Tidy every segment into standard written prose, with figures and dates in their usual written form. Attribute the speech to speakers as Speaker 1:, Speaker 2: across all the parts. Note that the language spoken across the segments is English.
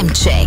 Speaker 1: Time check.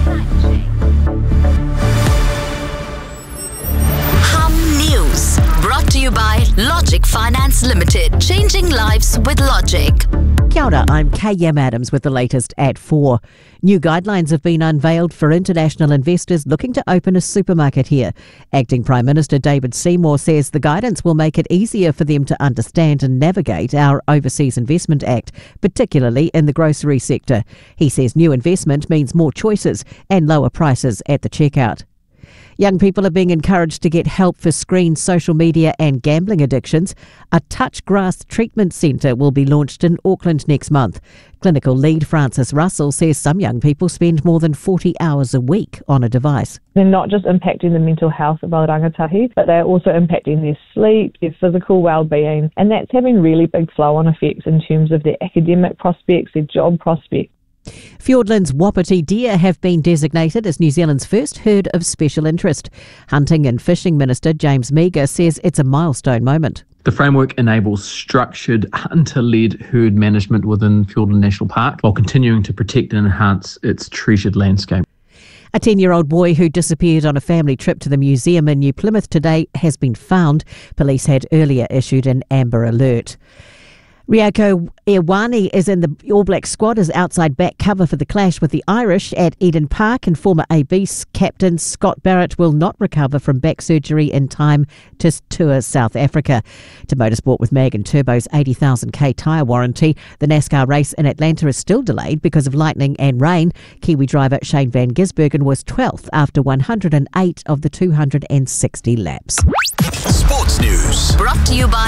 Speaker 1: Hum News. Brought to you by Logic Finance Limited. Changing lives with Logic.
Speaker 2: Kia ora, I'm KM Adams with the latest at 4. New guidelines have been unveiled for international investors looking to open a supermarket here. Acting Prime Minister David Seymour says the guidance will make it easier for them to understand and navigate our Overseas Investment Act, particularly in the grocery sector. He says new investment means more choices and lower prices at the checkout. Young people are being encouraged to get help for screen, social media and gambling addictions. A touch grass treatment centre will be launched in Auckland next month. Clinical lead Francis Russell says some young people spend more than 40 hours a week on a device.
Speaker 3: They're not just impacting the mental health of our rangatahi, but they're also impacting their sleep, their physical well-being, and that's having really big flow-on effects in terms of their academic prospects, their job prospects.
Speaker 2: Fiordland's Wapiti deer have been designated as New Zealand's first herd of special interest. Hunting and Fishing Minister James Meagher says it's a milestone moment.
Speaker 4: The framework enables structured hunter-led herd management within Fiordland National Park while continuing to protect and enhance its treasured landscape.
Speaker 2: A 10-year-old boy who disappeared on a family trip to the museum in New Plymouth today has been found. Police had earlier issued an Amber Alert. Rieko Ioane is in the All Black squad as outside back cover for the clash with the Irish at Eden Park, and former AB captain Scott Barrett will not recover from back surgery in time to tour South Africa. To motorsport with Mag and Turbo's 80,000k tyre warranty, the NASCAR race in Atlanta is still delayed because of lightning and rain. Kiwi driver Shane Van Gisbergen was 12th after 108 of the 260 laps.
Speaker 1: Sports News. Brought to you by